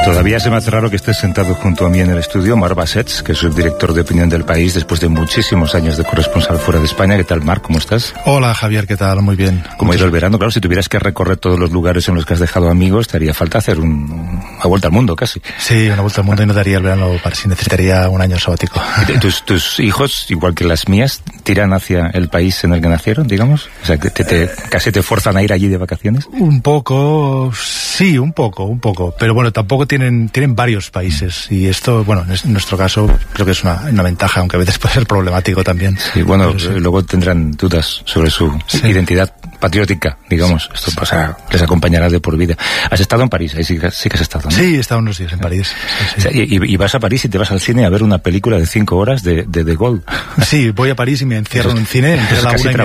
Todavía se me hace raro que estés sentado junto a mí en el estudio, Marc Bassets, que es el director de opinión del País después de muchísimos años de corresponsal fuera de España. ¿Qué tal, Marc? ¿Cómo estás? Hola, Javier, ¿qué tal? Muy bien. ¿Cómo ha ido el verano? Claro, si tuvieras que recorrer todos los lugares en los que has dejado amigos, te haría falta hacer una vuelta al mundo, casi. Sí, una vuelta al mundo y no daría el verano para sí, necesitaría un año sabático. ¿Tus hijos, igual que las mías, tiran hacia el país en el que nacieron, digamos? O sea, ¿casi te fuerzan a ir allí de vacaciones? Un poco, sí, un poco. Pero bueno, tampoco tienen varios países. Y esto, bueno, en nuestro caso, creo que es una ventaja, aunque a veces puede ser problemático también. Sí, bueno, sí. Luego tendrán dudas sobre su identidad patriótica, digamos. Esto les acompañará de por vida. ¿Has estado en París? Ahí sí que has estado, ¿no? Sí, he estado unos días en París. Sí. O sea, y vas a París y te vas al cine a ver una película de 5 horas de Gaulle. Sí, voy a París y me encierro en un cine. Entré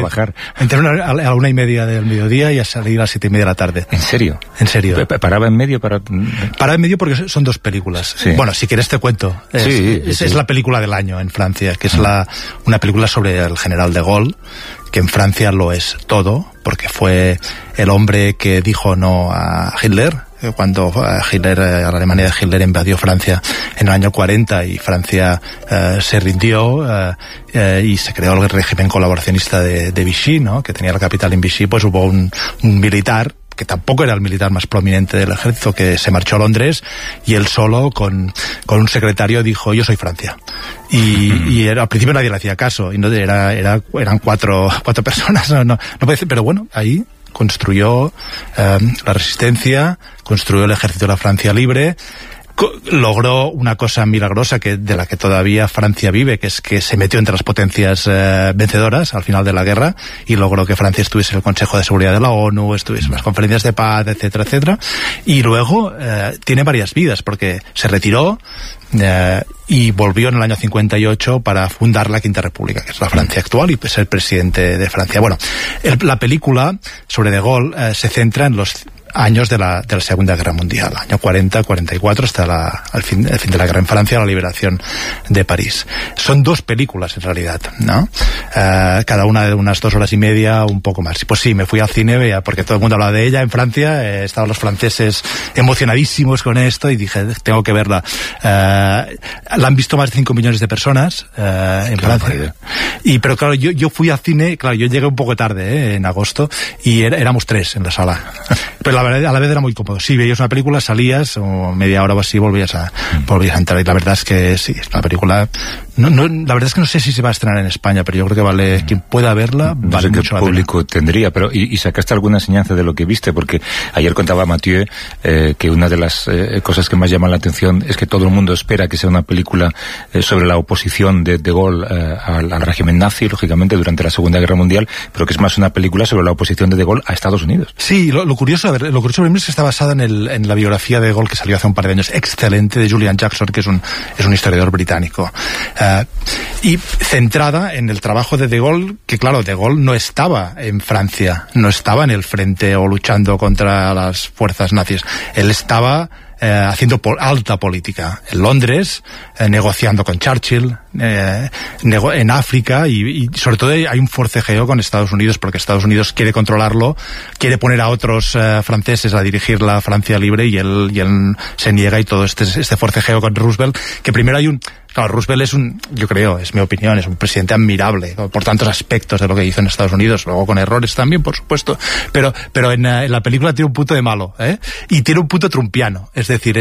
a la 1:30 del mediodía y a salir a las 7:30 de la tarde. ¿En serio? En serio. ¿Paraba en medio para...? Paraba en medio porque son 2 películas. Sí. Bueno, si quieres te cuento. Es la película del año en Francia, que es una película sobre el general de Gaulle, que en Francia lo es todo, porque fue el hombre que dijo no a Hitler, cuando a la Alemania de Hitler invadió Francia en el año 40 y Francia se rindió y se creó el régimen colaboracionista de Vichy, ¿no? Que tenía la capital en Vichy. Pues hubo un militar que tampoco era el militar más prominente del ejército, que se marchó a Londres y él solo con un secretario dijo: yo soy Francia. Y al principio nadie le hacía caso, y no eran 4 personas, no parece, pero bueno, ahí construyó la resistencia, construyó el ejército de la Francia libre, logró una cosa milagrosa de la que todavía Francia vive, que es que se metió entre las potencias vencedoras al final de la guerra y logró que Francia estuviese en el Consejo de Seguridad de la ONU, estuviese en las conferencias de paz, etcétera, etcétera. Y luego tiene varias vidas, porque se retiró y volvió en el año 58 para fundar la Quinta República, que es la Francia actual, y ser presidente de Francia. Bueno, la película sobre De Gaulle se centra en los años de la Segunda Guerra Mundial, año 40-44, hasta el fin de la guerra en Francia, la liberación de París. Son 2 películas en realidad, ¿no? Cada una de unas 2 horas y media, un poco más. Pues sí, me fui al cine porque todo el mundo hablaba de ella en Francia, estaban los franceses emocionadísimos con esto y dije, tengo que verla. La han visto más de 5 millones de personas en Francia. Pero claro, yo fui al cine, claro, yo llegué un poco tarde, en agosto, y éramos 3 en la sala. Pero a la vez era muy cómodo. Sí, veías una película, salías, o media hora o así, volvías a entrar. Y la verdad es que sí, es una película... la verdad es que no sé si se va a estrenar en España, pero yo creo que vale, quien pueda verla, no vale sé mucho la pena. ¿Qué público tendría? Pero ¿y sacaste alguna enseñanza de lo que viste? Porque ayer contaba Mathieu que una de las cosas que más llaman la atención es que todo el mundo espera que sea una película sobre la oposición de Gaulle al régimen nazi, lógicamente, durante la Segunda Guerra Mundial, pero que es más una película sobre la oposición de Gaulle a Estados Unidos. Sí, lo curioso es que está basada en la biografía de Gaulle que salió hace un par de años, excelente, de Julian Jackson, que es un historiador británico. Y centrada en el trabajo de Gaulle, que claro, De Gaulle no estaba en Francia, no estaba en el frente o luchando contra las fuerzas nazis. Él estaba haciendo alta política en Londres, negociando con Churchill, en África, y sobre todo hay un forcejeo con Estados Unidos, porque Estados Unidos quiere controlarlo, quiere poner a otros franceses a dirigir la Francia libre, y él se niega, y todo este forcejeo con Roosevelt, que primero hay claro, Roosevelt yo creo, es mi opinión, es un presidente admirable por tantos aspectos de lo que hizo en Estados Unidos, luego con errores también, por supuesto, pero en la película tiene un punto de malo, y tiene un punto trumpiano, es decir,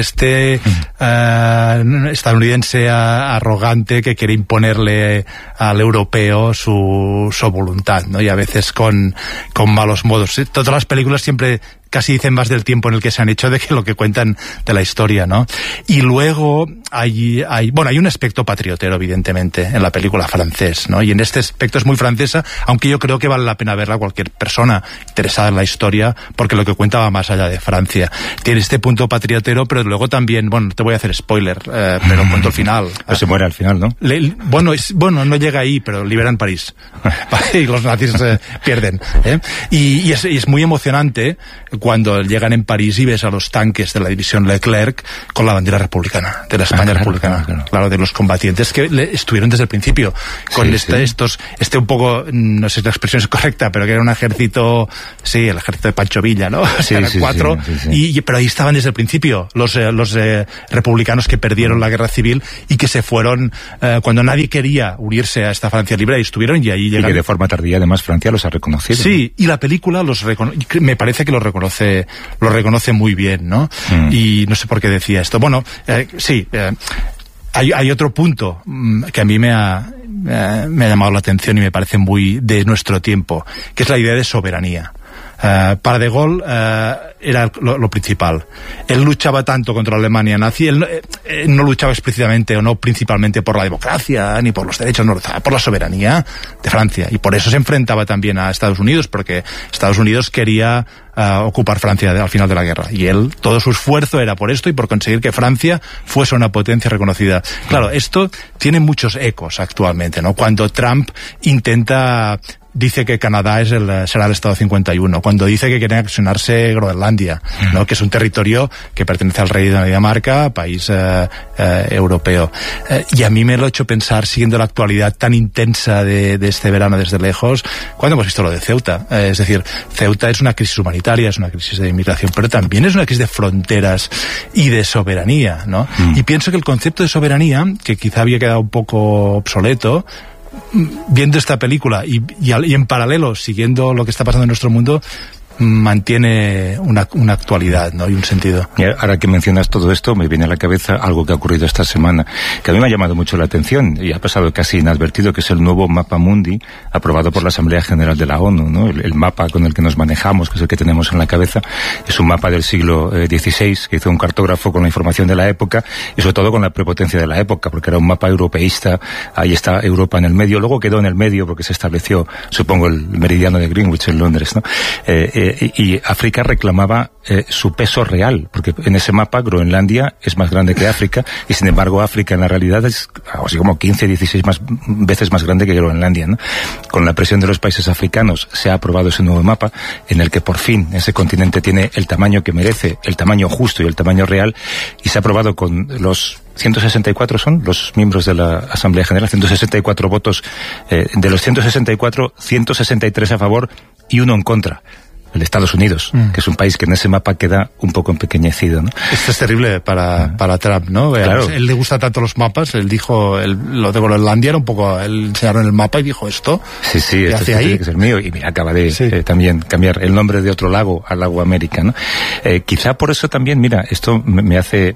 estadounidense arrogante que quiere imponerle al europeo su voluntad, ¿no? Y a veces con malos modos. Todas las películas siempre casi dicen más del tiempo en el que se han hecho de que lo que cuentan de la historia, ¿no? Y luego hay un aspecto patriotero, evidentemente, en la película francés, ¿no? Y en este aspecto es muy francesa, aunque yo creo que vale la pena verla cualquier persona interesada en la historia, porque lo que cuenta va más allá de Francia. Tiene este punto patriotero, pero luego también, bueno, te voy a hacer spoiler, pero cuento el final. Pues se muere al final, ¿no? No llega ahí, pero liberan París. Y los nazis pierden, Y es muy emocionante cuando llegan en París y ves a los tanques de la división Leclerc con la bandera republicana, de la España republicana, claro, de los combatientes que estuvieron desde el principio, con un poco, no sé si la expresión es correcta, pero que era un ejército, sí, el ejército de Pancho Villa, ¿no? O sea, cuatro, pero ahí estaban desde el principio los republicanos que perdieron la guerra civil y que se fueron cuando nadie quería unirse a esta Francia libre, y estuvieron, y ahí llegaron. Y que de forma tardía además Francia los ha reconocido. Sí, y la película me parece que lo reconoce muy bien, ¿no? Y no sé por qué decía esto. Bueno, hay otro punto que a mí me ha llamado la atención y me parece muy de nuestro tiempo, que es la idea de soberanía. Para De Gaulle era lo principal. Él luchaba tanto contra la Alemania nazi, él no luchaba explícitamente o no principalmente por la democracia ni por los derechos, no, por la soberanía de Francia, y por eso se enfrentaba también a Estados Unidos, porque Estados Unidos quería ocupar Francia al final de la guerra, y él, todo su esfuerzo era por esto y por conseguir que Francia fuese una potencia reconocida. Claro, esto tiene muchos ecos actualmente, ¿no? Cuando Trump dice que Canadá será el Estado 51, cuando dice que quiere anexionarse Groenlandia, ¿no? Que es un territorio que pertenece al rey de Dinamarca, país europeo. Y a mí me lo ha hecho pensar, siguiendo la actualidad tan intensa de este verano desde lejos, cuando hemos visto lo de Ceuta. Es decir, Ceuta es una crisis humanitaria, es una crisis de inmigración, pero también es una crisis de fronteras y de soberanía, ¿no? Y pienso que el concepto de soberanía, que quizá había quedado un poco obsoleto, viendo esta película y en paralelo siguiendo lo que está pasando en nuestro mundo, mantiene una actualidad, ¿no? Y un sentido. Y ahora que mencionas todo esto, me viene a la cabeza algo que ha ocurrido esta semana, que a mí me ha llamado mucho la atención y ha pasado casi inadvertido, que es el nuevo Mapa Mundi, aprobado por la Asamblea General de la ONU, ¿no? El mapa con el que nos manejamos, que es el que tenemos en la cabeza, es un mapa del siglo XVI, que hizo un cartógrafo con la información de la época, y sobre todo con la prepotencia de la época, porque era un mapa europeísta, ahí está Europa en el medio, luego quedó en el medio porque se estableció, supongo, el meridiano de Greenwich en Londres, ¿no? Y África reclamaba su peso real, porque en ese mapa Groenlandia es más grande que África, y sin embargo África en la realidad es así como 15, 16 veces más grande que Groenlandia, ¿no? Con la presión de los países africanos se ha aprobado ese nuevo mapa, en el que por fin ese continente tiene el tamaño que merece, el tamaño justo y el tamaño real, y se ha aprobado con los 164 son los miembros de la Asamblea General, 164 votos, de los 164, 163 a favor y 1 en contra. El de Estados Unidos, que es un país que en ese mapa queda un poco empequeñecido, ¿no? Esto es terrible para Trump, ¿no? Claro. Él le gusta tanto los mapas, él dijo, lo de Groenlandia era un poco, él enseñaron el mapa y dijo esto. Sí, esto tiene que ser mío, y mira, acaba de también cambiar el nombre de otro lago al lago América, ¿no? Quizá por eso también, mira, esto me hace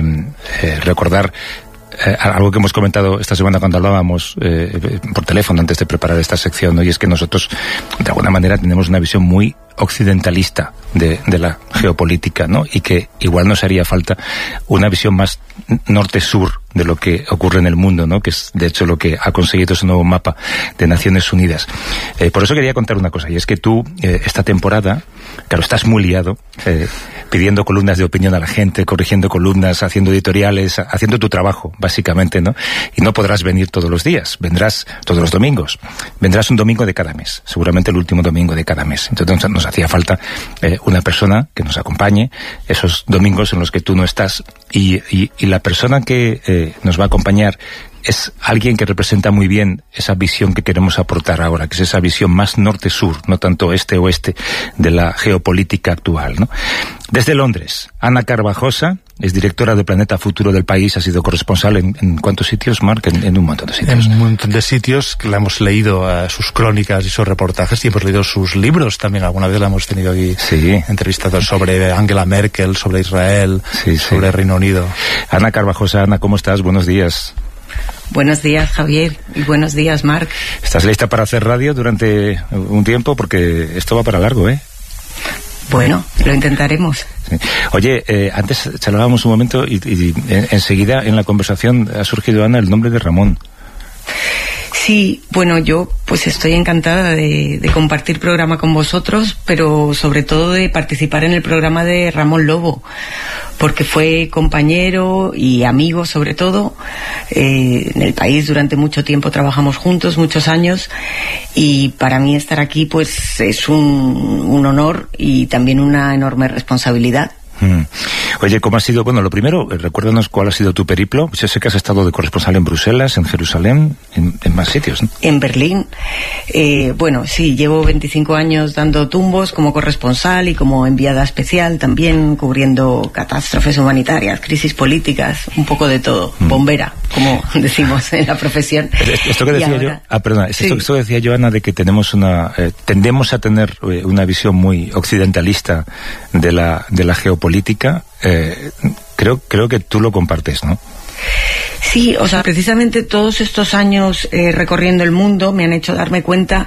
recordar algo que hemos comentado esta semana cuando hablábamos por teléfono antes de preparar esta sección, ¿no? Y es que nosotros de alguna manera tenemos una visión muy occidentalista de la geopolítica, ¿no? Y que igual nos haría falta una visión más norte-sur de lo que ocurre en el mundo, ¿no? Que es de hecho lo que ha conseguido ese nuevo mapa de Naciones Unidas. Por eso quería contar una cosa, y es que tú esta temporada, claro, estás muy liado, pidiendo columnas de opinión a la gente, corrigiendo columnas, haciendo editoriales, haciendo tu trabajo, básicamente, ¿no? Y no podrás venir todos los días, vendrás todos los domingos, vendrás un domingo de cada mes, seguramente el último domingo de cada mes. Entonces nos hacía falta una persona que nos acompañe esos domingos en los que tú no estás, y la persona que nos va a acompañar es alguien que representa muy bien esa visión que queremos aportar ahora, que es esa visión más norte-sur, no tanto este-oeste de la geopolítica actual, ¿no? Desde Londres, Ana Carvajosa es directora de Planeta Futuro del País, ha sido corresponsal en ¿cuántos sitios, Marc? En un montón de sitios. En un montón de sitios, que la hemos leído sus crónicas y sus reportajes, y hemos leído sus libros también, alguna vez la hemos tenido aquí entrevistados sobre Angela Merkel, sobre Israel, sobre Reino Unido. Ana Carvajosa, Ana, ¿cómo estás? Buenos días. Buenos días, Javier, y buenos días, Marc. ¿Estás lista para hacer radio durante un tiempo? Porque esto va para largo, ¿eh? Bueno, lo intentaremos. Sí. Oye, antes charlábamos un momento y enseguida en la conversación ha surgido, Ana, el nombre de Ramón. Sí, bueno, yo pues estoy encantada de compartir programa con vosotros, pero sobre todo de participar en el programa de Ramón Lobo, porque fue compañero y amigo sobre todo. En el país durante mucho tiempo trabajamos juntos, muchos años, y para mí estar aquí pues es un honor y también una enorme responsabilidad. Oye, ¿cómo ha sido? Bueno, lo primero, recuérdanos cuál ha sido tu periplo. Yo sé que has estado de corresponsal en Bruselas, en Jerusalén, en más sitios, ¿no? En Berlín. Bueno, sí, llevo 25 años dando tumbos como corresponsal y como enviada especial, también cubriendo catástrofes humanitarias, crisis políticas, un poco de todo. Bombera, como decimos en la profesión. Esto que decía yo, esto que decía yo, Ana, de que tendemos a tener una visión muy occidentalista de la geopolítica. Creo que tú lo compartes, ¿no? Sí, o sea, precisamente todos estos años recorriendo el mundo me han hecho darme cuenta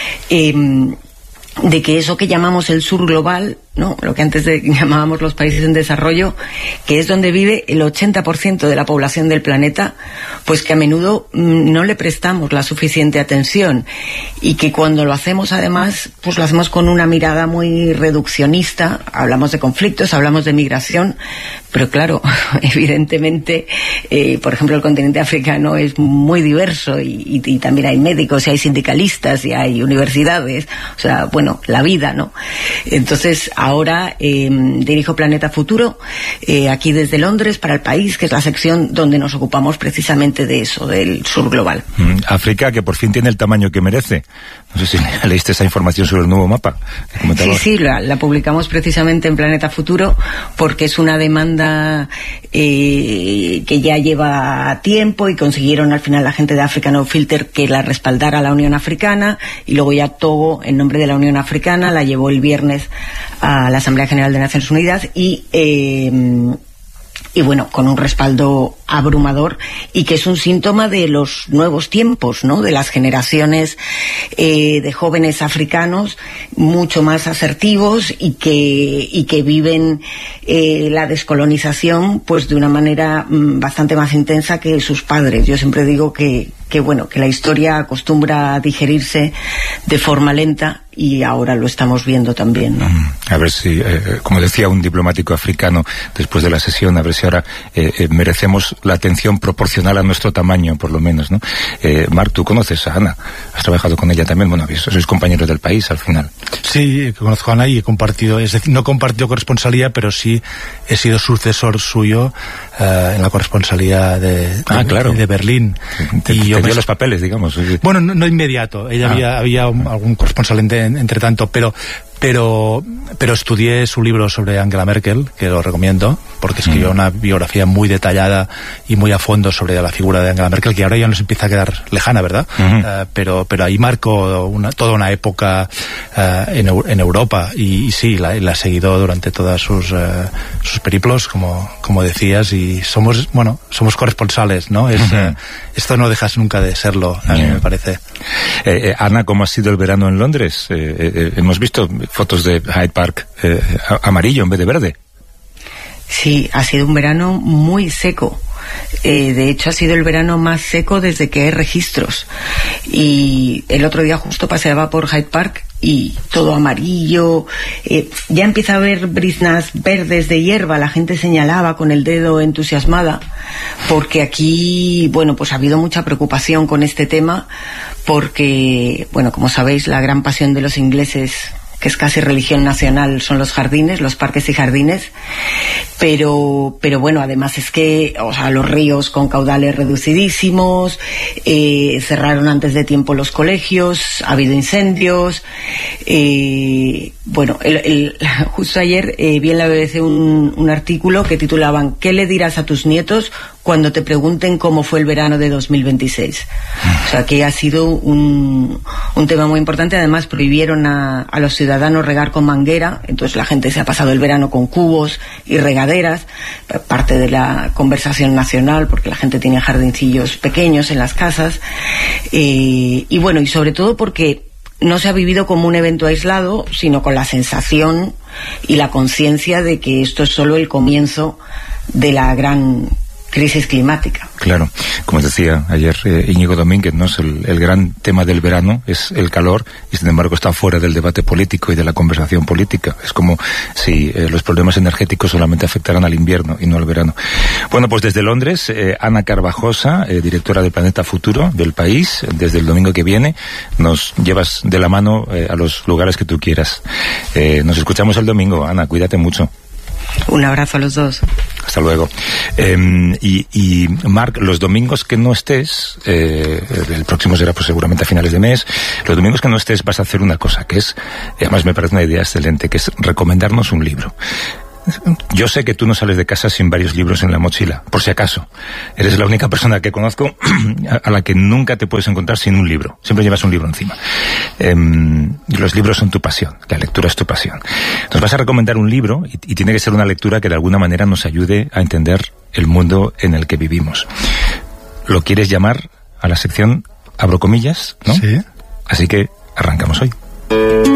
de que eso que llamamos el sur global, ¿no?, lo que antes llamábamos los países en desarrollo, que es donde vive el 80% de la población del planeta, pues que a menudo no le prestamos la suficiente atención, y que cuando lo hacemos además, pues lo hacemos con una mirada muy reduccionista. Hablamos de conflictos, hablamos de migración, pero claro, evidentemente, por ejemplo, el continente africano es muy diverso y también hay médicos y hay sindicalistas y hay universidades, o sea, bueno, la vida, ¿no? Entonces, ahora dirijo Planeta Futuro, aquí desde Londres para El País, que es la sección donde nos ocupamos precisamente de eso, del sur global. África, que por fin tiene el tamaño que merece. No sé si leíste esa información sobre el nuevo mapa. Sí, la publicamos precisamente en Planeta Futuro porque es una demanda que ya lleva tiempo, y consiguieron al final la gente de Africa No Filter que la respaldara la Unión Africana, y luego ya Togo, en nombre de la Unión Africana, la llevó el viernes a la Asamblea General de Naciones Unidas, y bueno, con un respaldo abrumador, y que es un síntoma de los nuevos tiempos, ¿no?, de las generaciones de jóvenes africanos mucho más asertivos y que viven la descolonización pues de una manera bastante más intensa que sus padres. Yo siempre digo que la historia acostumbra a digerirse de forma lenta, y ahora lo estamos viendo también, ¿no? A ver si, como decía un diplomático africano después de la sesión, a ver si ahora merecemos la atención proporcional a nuestro tamaño, por lo menos, ¿no? Marc, tú conoces a Ana, has trabajado con ella también, bueno, sois compañeros del País al final. Sí, conozco a Ana y he compartido, es decir, no he compartido corresponsalía, pero sí he sido sucesor suyo en la corresponsalía de Berlín. Te dio los papeles, digamos. Bueno, no inmediato, ella había algún corresponsal entre tanto, pero estudié su libro sobre Angela Merkel, que lo recomiendo, porque escribió una biografía muy detallada y muy a fondo sobre la figura de Angela Merkel, que ahora ya nos empieza a quedar lejana, ¿verdad? Pero ahí marcó toda una época en Europa, y sí, la he seguido durante todas sus periplos, como decías, y somos corresponsales, ¿no? Esto no dejas nunca de serlo, a mí me parece. Ana, ¿cómo ha sido el verano en Londres? Hemos visto fotos de Hyde Park amarillo en vez de verde. Sí, ha sido un verano muy seco. De hecho, ha sido el verano más seco desde que hay registros. Y el otro día justo paseaba por Hyde Park y todo amarillo. Ya empieza a haber briznas verdes de hierba. La gente señalaba con el dedo entusiasmada, porque aquí, bueno, pues ha habido mucha preocupación con este tema, porque, bueno, como sabéis, la gran pasión de los ingleses, que es casi religión nacional, son los jardines, los parques y jardines, pero bueno, además es que, o sea, los ríos con caudales reducidísimos, cerraron antes de tiempo los colegios, ha habido incendios, bueno, justo ayer vi en la BBC un artículo que titulaban ¿qué le dirás a tus nietos cuando te pregunten cómo fue el verano de 2026? O sea, que ha sido un tema muy importante. Además, prohibieron a los ciudadanos regar con manguera, entonces la gente se ha pasado el verano con cubos y regaderas, parte de la conversación nacional, porque la gente tiene jardincillos pequeños en las casas, y bueno, y sobre todo porque no se ha vivido como un evento aislado, sino con la sensación y la conciencia de que esto es solo el comienzo de la gran crisis climática. Claro, como decía ayer Íñigo Domínguez, ¿no? El gran tema del verano es el calor, y sin embargo está fuera del debate político y de la conversación política. Es como si los problemas energéticos solamente afectaran al invierno y no al verano. Bueno, pues desde Londres, Ana Carvajosa, directora de Planeta Futuro del País, desde el domingo que viene nos llevas de la mano a los lugares que tú quieras. Nos escuchamos el domingo. Ana, cuídate mucho. Un abrazo a los dos. Hasta luego. Y Marc, los domingos que no estés, el próximo será pues seguramente a finales de mes, los domingos que no estés vas a hacer una cosa, que es, además me parece una idea excelente, que es recomendarnos un libro. Yo sé que tú no sales de casa sin varios libros en la mochila, por si acaso. Eres la única persona que conozco a la que nunca te puedes encontrar sin un libro. Siempre llevas un libro encima. Los libros son tu pasión, la lectura es tu pasión. Nos vas a recomendar un libro y tiene que ser una lectura que de alguna manera nos ayude a entender el mundo en el que vivimos. ¿Lo quieres llamar a la sección, abro comillas, no? Sí. Así que arrancamos hoy.